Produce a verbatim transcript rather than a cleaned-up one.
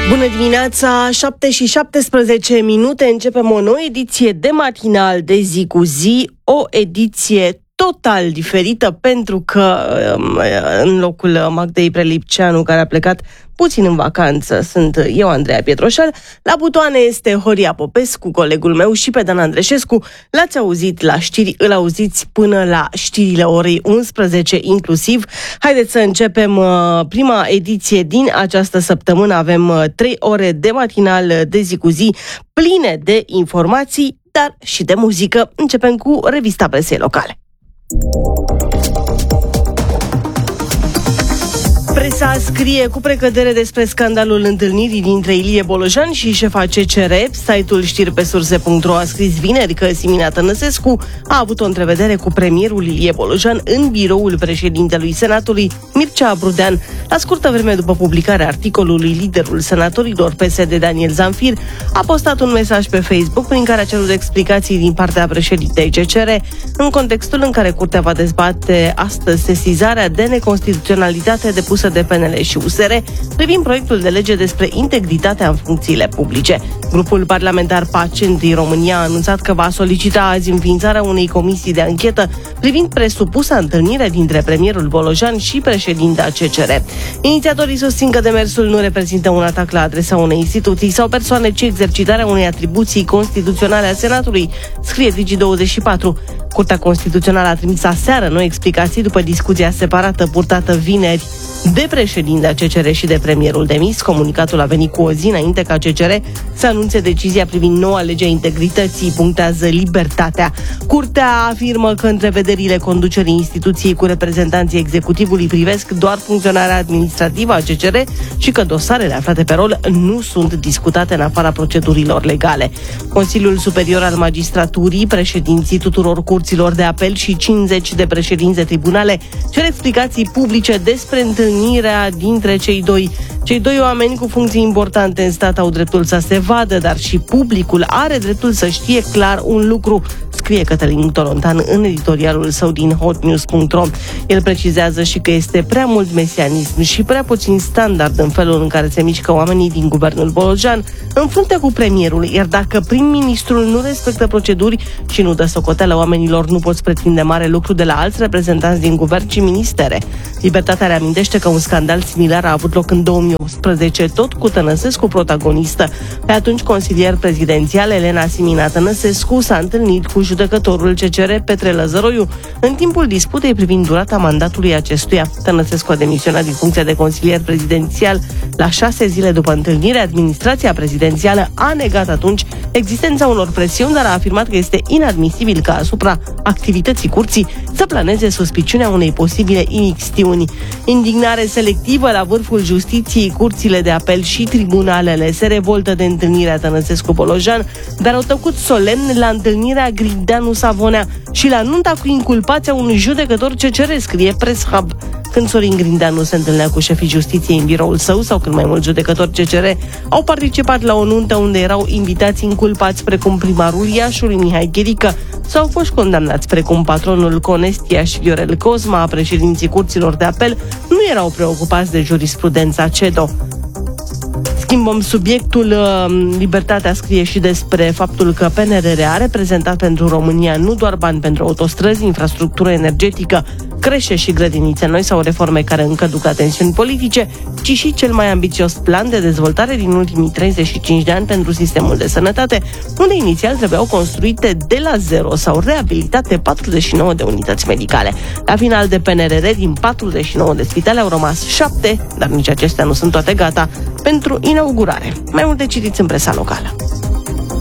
Bună dimineața, șapte și șaptesprezece minute, începem o nouă ediție de matinal de zi cu zi, o ediție total diferită pentru că în locul Magdei Prelipceanu, care a plecat puțin în vacanță, sunt eu, Andreea Pietroșel. La butoane este Horia Popescu, colegul meu, și pe Dan Andreșescu. L-ați auzit la știri, îl auziți până la știrile orei unsprezece inclusiv. Haideți să începem prima ediție din această săptămână. Avem trei ore de matinal de zi cu zi, pline de informații, dar și de muzică. Începem cu revista presei locale. Presa scrie cu precădere despre scandalul întâlnirii dintre Ilie Bolojan și șefa C C R. Site-ul știri pe surse punct ro a scris vineri că Simina Tănăsescu a avut o întrevedere cu premierul Ilie Bolojan în biroul președintelui Senatului, Mircea Abrudean. La scurtă vreme după publicarea articolului, liderul senatorilor P S D, Daniel Zamfir, a postat un mesaj pe Facebook prin care a cerut explicații din partea președintei C C R în contextul în care Curtea va dezbate astăzi sesizarea de neconstituționalitate depusă de P N L și U S R privind proiectul de lege despre integritatea în funcțiile publice. Grupul parlamentar Pacent din România a anunțat că va solicita azi înființarea unei comisii de anchetă privind presupusa întâlnire dintre premierul Bolojan și președinta C C R. Inițiatorii susțin că demersul nu reprezintă un atac la adresa unei instituții sau persoane, ci exercitarea unei atribuții constituționale a Senatului, scrie Digi douăzeci și patru. Curtea Constituțională a trimis aseară noi explicații după discuția separată purtată vineri de președintea C C R și de premierul demis. Comunicatul a venit cu o zi înainte ca C C R să anunțe decizia privind noua lege a integrității, punctează Libertatea. Curtea afirmă că întrevederile conducerii instituției cu reprezentanții executivului privesc doar funcționarea administrativă a C C R și că dosarele aflate pe rol nu sunt discutate în afara procedurilor legale. Consiliul Superior al Magistraturii, președinții tuturor curților de apel și cincizeci de președinți de tribunale cer explicații publice despre întâlnirea dintre cei doi. Cei doi oameni cu funcții importante în stat au dreptul să se vadă, dar și publicul are dreptul să știe clar un lucru, scrie Cătălin Tolontan în editorialul său din hot news punct ro. El precizează și că este prea mult mesianism și prea puțin standard în felul în care se mișcă oamenii din guvernul Bolojan în frunte cu premierul, iar dacă prim-ministrul nu respectă proceduri și nu dă socoteală oamenilor, nu poți pretinde mare lucru de la alți reprezentanți din guvern și ministere. Libertatea reamintește că un scandal similar a avut loc în două mii optsprezece, tot cu Tănăsescu protagonistă. Pe atunci, consilier prezidențial Elena Simina Tănăsescu s-a întâlnit cu judecătorul C C R Petre Lăzăroiu în timpul disputei privind durata mandatului acestuia. Tănăsescu a demisionat din funcția de consilier prezidențial la șase zile după întâlnire. Administrația prezidențială a negat atunci existența unor presiuni, dar a afirmat că este inadmisibil ca asupra activității curții să planeze suspiciunea unei posibile imixtiuni. Indignare selectivă la vârful justiției, curțile de apel și tribunalele se revoltă de întâlnirea Tănăsescu-Bolojan, dar au tăcut solemn la întâlnirea Grindeanu-Savonea și la nunta cu inculpația unui judecător C C R, scrie Press Hub. Când Sorin Grindeanu se întâlnea cu șefii justiției în biroul său sau când mai mulți judecători C C R au participat la o nuntă unde erau invitați inculpați precum primarul Iașului Mihai Chirică sau au fost condamnați precum patronul Conestia și Viorel Cosma, președinții curților de apel, nu erau preocupați de jurisprudența C E D O. Schimbăm subiectul. Libertatea scrie și despre faptul că P N R R a reprezentat pentru România nu doar bani pentru autostrăzi, infrastructură energetică, creșe și grădinițe noi sau reforme care încă duc la tensiuni politice, ci și cel mai ambițios plan de dezvoltare din ultimii treizeci și cinci de ani pentru sistemul de sănătate, unde inițial trebuiau construite de la zero sau reabilitate patruzeci și nouă de unități medicale. La final de P N R R, din patruzeci și nouă de spitale au rămas șapte, dar nici acestea nu sunt toate gata pentru inaugurare. Mai multe citiți în presa locală.